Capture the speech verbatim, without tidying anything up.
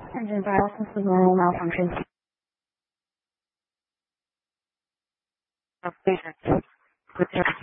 Engine dialysis is normal malfunction. Of patients with